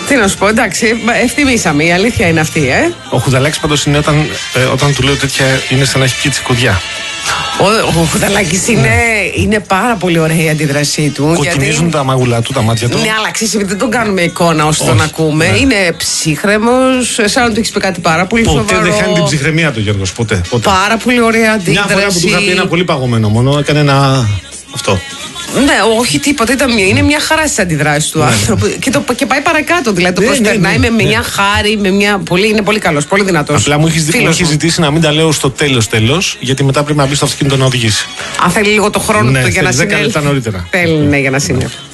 Τι να σου πω, εντάξει, ευτιμήσαμε. Η αλήθεια είναι αυτή, Ο Χουδαλάκης πάντως είναι όταν του λέω τέτοια, είναι σαν να έχει πιει τσικουδιά. Ο Χουδαλάκης είναι πάρα πολύ ωραία η αντίδρασή του. Κοκκινίζουν τα μάγουλά του, τα μάτια του. Ναι, αλλά ξέρεις, δεν τον κάνουμε εικόνα όσο τον ακούμε. Ναι. Είναι ψύχρεμος, σαν να του έχει πει κάτι πάρα πολύ σοβαρό. Ποτέ δεν χάνει την ψυχραιμία του, Γιώργος, ποτέ. Πάρα πολύ ωραία αντίδραση. Μια φορά που του είχα πει ένα πολύ παγωμένο μόνο, έκανε ένα. Αυτό. Ναι, όχι τίποτα. Είναι μια χαρά στις αντιδράσεις του άνθρωπου. Και πάει παρακάτω. Δηλαδή το προσπερνάει με μια χάρη, είναι πολύ καλός, πολύ δυνατός. Απλά μου έχει ζητήσει να μην τα λέω στο τέλος, γιατί μετά πρέπει να μπει στο αυτοκίνητο να οδηγήσει. Αν θέλει λίγο το χρόνο του για να συνέλθει. 10 λεπτά νωρίτερα. Θέλει, ναι, για να συνέλθει.